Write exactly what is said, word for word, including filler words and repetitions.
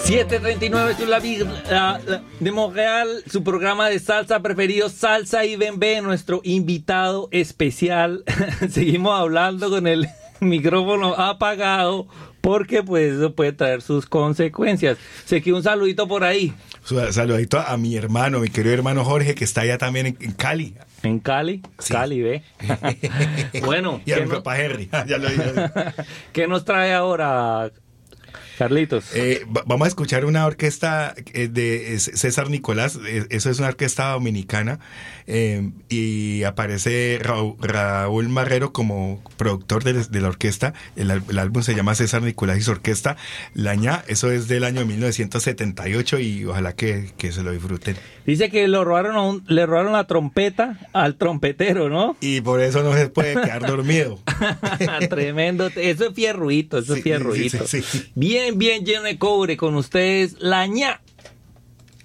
siete treinta y nueve es la vida la, la, de Montreal, su programa de salsa preferido, Salsa y Bembé, nuestro invitado especial. Seguimos hablando con el micrófono apagado porque pues eso puede traer sus consecuencias. Sé que un saludito por ahí. Saludito a mi hermano, mi querido hermano Jorge, que está allá también en, en Cali. ¿En Cali? Sí. Cali, ve. Bueno. Y a mi no... papá Henry. Ya lo dije. ¿Qué nos trae ahora, Carlitos? Eh, vamos a escuchar una orquesta de César Nicolás. Eso es una orquesta dominicana. Eh, y aparece Raúl, Raúl Marrero como productor de, de la orquesta. El, el álbum se llama César Nicolás y su orquesta. Lañá, eso es del año mil novecientos setenta y ocho y ojalá que, que se lo disfruten. Dice que lo robaron a un, le robaron la trompeta al trompetero, ¿no? Y por eso no se puede quedar dormido. Tremendo. Eso es fierruito, eso sí, es fierruito. Sí, sí, sí. Bien, bien lleno de cobre con ustedes, Lañá.